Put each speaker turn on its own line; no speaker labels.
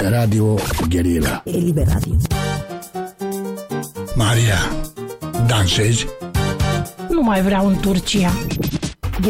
Radio Guerilla.
E Liber Radio.
Maria, dansezi?
Nu mai vreau în Turcia.